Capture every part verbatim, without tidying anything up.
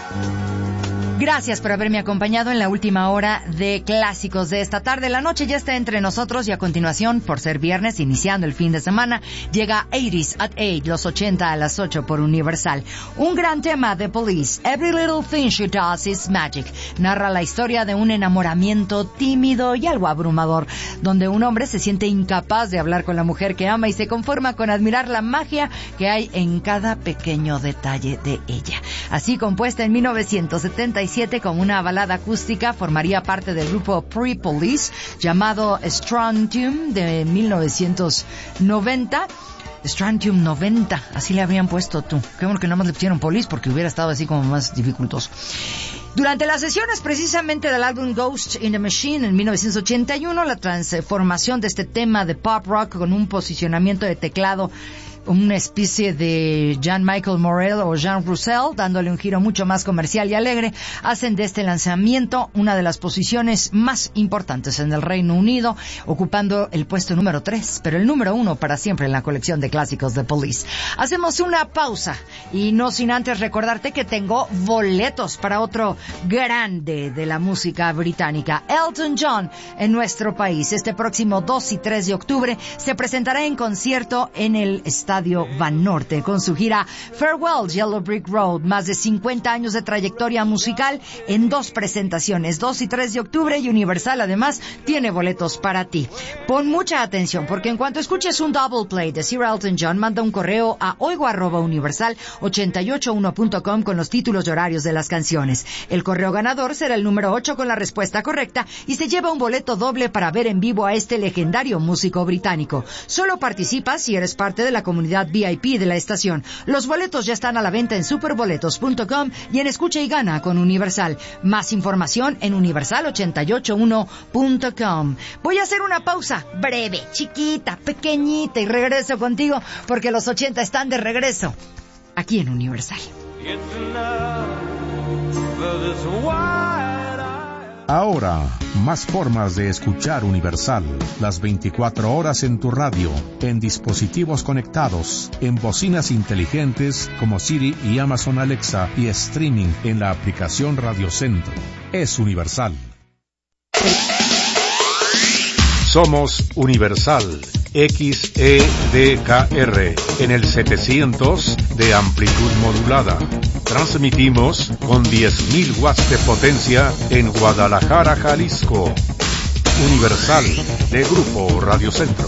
Gracias por haberme acompañado en la última hora de clásicos de esta tarde. La noche ya está entre nosotros y a continuación, por ser viernes, iniciando el fin de semana, llega eighties at eight, los ochenta a las ocho por Universal. Un gran tema de Police, Every Little Thing She Does Is Magic. Narra la historia de un enamoramiento tímido y algo abrumador, donde un hombre se siente incapaz de hablar con la mujer que ama y se conforma con admirar la magia que hay en cada pequeño detalle de ella. Así, compuesta en mil novecientos setenta y siete como una balada acústica, formaría parte del grupo Pre-Police llamado Strontium de mil novecientos noventa. Strontium noventa, así le habrían puesto tú. Qué bueno que nada más le pusieron Police porque hubiera estado así como más dificultoso. Durante las sesiones precisamente del álbum Ghost in the Machine en mil novecientos ochenta y uno, la transformación de este tema de pop rock con un posicionamiento de teclado, una especie de Jean-Michel Morel o Jean Roussel, dándole un giro mucho más comercial y alegre, hacen de este lanzamiento una de las posiciones más importantes en el Reino Unido, ocupando el puesto número tres, pero el número uno para siempre en la colección de clásicos de Police. Hacemos una pausa y no sin antes recordarte que tengo boletos para otro grande de la música británica, Elton John, en nuestro país. Este próximo dos y tres de octubre se presentará en concierto en el Estadio Banorte con su gira Farewell Yellow Brick Road. Más de cincuenta años de trayectoria musical en dos presentaciones, dos y tres de octubre, y Universal además tiene boletos para ti. Pon mucha atención porque en cuanto escuches un double play de Sir Elton John, manda un correo a oigo arroba universal ochenta y ocho uno punto com con los títulos y horarios de las canciones. El correo ganador será el número ocho con la respuesta correcta y se lleva un boleto doble para ver en vivo a este legendario músico británico. Solo participa si eres parte de la comunidad V I P de la estación. Los boletos ya están a la venta en superboletos punto com y en Escucha y Gana con Universal. Más información en universal ochenta y ocho uno punto com. Voy a hacer una pausa breve, chiquita, pequeñita y regreso contigo porque los ochenta están de regreso aquí en Universal. Ahora, más formas de escuchar Universal. Las veinticuatro horas en tu radio, en dispositivos conectados, en bocinas inteligentes como Siri y Amazon Alexa y streaming en la aplicación Radio Centro. Es Universal. Somos Universal. X E D K R en el setecientos de amplitud modulada. Transmitimos con diez mil watts de potencia en Guadalajara, Jalisco. Universal, de Grupo Radio Centro.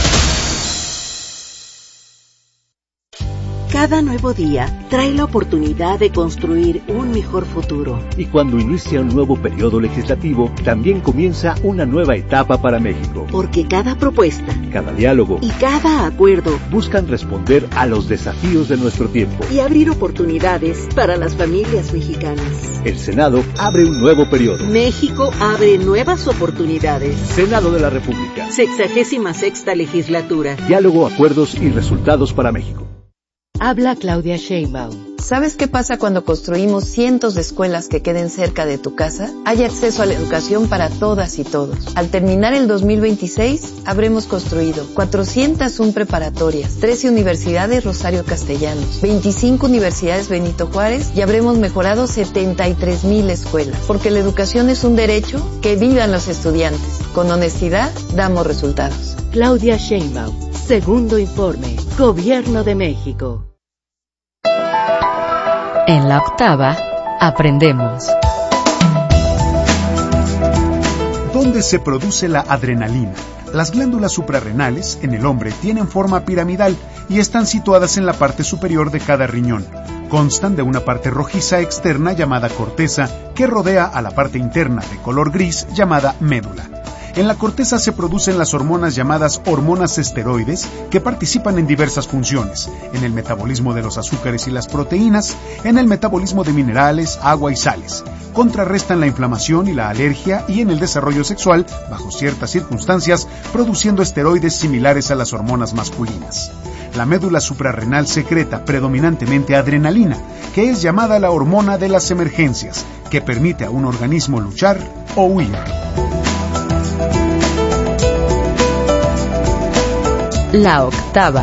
Cada nuevo día trae la oportunidad de construir un mejor futuro. Y cuando inicia un nuevo periodo legislativo, también comienza una nueva etapa para México. Porque cada propuesta, cada diálogo y cada acuerdo buscan responder a los desafíos de nuestro tiempo y abrir oportunidades para las familias mexicanas. El Senado abre un nuevo periodo. México abre nuevas oportunidades. Senado de la República. Sexagésima sexta legislatura. Diálogo, acuerdos y resultados para México. Habla Claudia Sheinbaum. ¿Sabes qué pasa cuando construimos cientos de escuelas que queden cerca de tu casa? Hay acceso a la educación para todas y todos. Al terminar el dos mil veintiséis, habremos construido cuatrocientas una preparatorias, trece universidades Rosario Castellanos, veinticinco universidades Benito Juárez y habremos mejorado setenta y tres mil escuelas. Porque la educación es un derecho, que vivan los estudiantes. Con honestidad, damos resultados. Claudia Sheinbaum, segundo informe, Gobierno de México. En la octava, aprendemos. ¿Dónde se produce la adrenalina? Las glándulas suprarrenales en el hombre tienen forma piramidal y están situadas en la parte superior de cada riñón. Constan de una parte rojiza externa llamada corteza que rodea a la parte interna de color gris llamada médula. En la corteza se producen las hormonas llamadas hormonas esteroides que participan en diversas funciones, en el metabolismo de los azúcares y las proteínas, en el metabolismo de minerales, agua y sales. Contrarrestan la inflamación y la alergia y en el desarrollo sexual, bajo ciertas circunstancias, produciendo esteroides similares a las hormonas masculinas. La médula suprarrenal secreta predominantemente adrenalina, que es llamada la hormona de las emergencias, que permite a un organismo luchar o huir. La octava.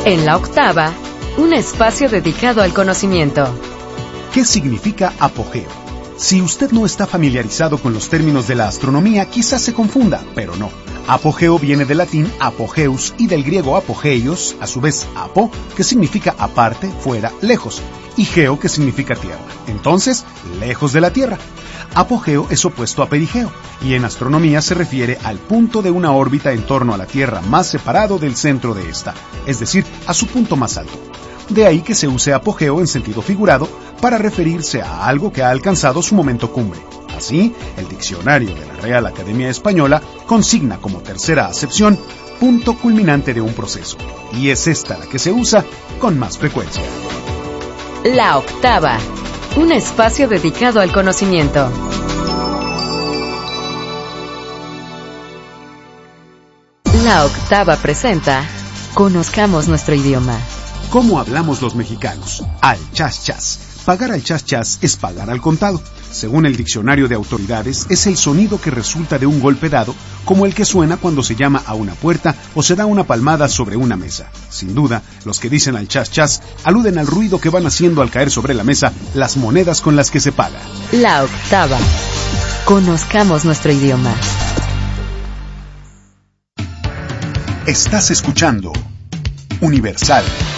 En la octava, un espacio dedicado al conocimiento. ¿Qué significa apogeo? Si usted no está familiarizado con los términos de la astronomía, quizás se confunda, pero no. Apogeo viene del latín apogeus y del griego apogeios, a su vez apo, que significa aparte, fuera, lejos, y geo, que significa tierra. Entonces, lejos de la Tierra. Apogeo es opuesto a perigeo, y en astronomía se refiere al punto de una órbita en torno a la Tierra más separado del centro de esta, es decir, a su punto más alto. De ahí que se use apogeo en sentido figurado para referirse a algo que ha alcanzado su momento cumbre. Así, el diccionario de la Real Academia Española consigna como tercera acepción punto culminante de un proceso, y es esta la que se usa con más frecuencia. La octava, un espacio dedicado al conocimiento. La octava presenta Conozcamos nuestro idioma. ¿Cómo hablamos los mexicanos? Al chas chas. Pagar al chas chas es pagar al contado. Según el diccionario de autoridades, es el sonido que resulta de un golpe dado, como el que suena cuando se llama a una puerta o se da una palmada sobre una mesa. Sin duda, los que dicen al chas chas aluden al ruido que van haciendo al caer sobre la mesa las monedas con las que se paga. La octava. Conozcamos nuestro idioma. Estás escuchando Universal.